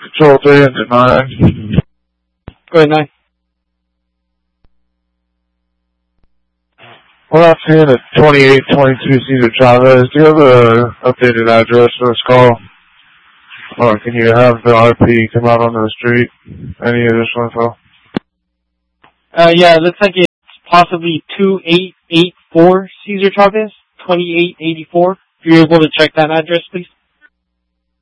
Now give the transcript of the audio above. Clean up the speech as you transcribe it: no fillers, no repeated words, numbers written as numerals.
Control 3 into 9. Go ahead, 9. We're not seeing a 2822 Cesar Chavez. Do you have an updated address for this call? Or can you have the RP come out onto the street? Any additional info? Yeah, it looks like it's possibly 2884 Cesar Chavez, 2884. If you're able to check that address, please.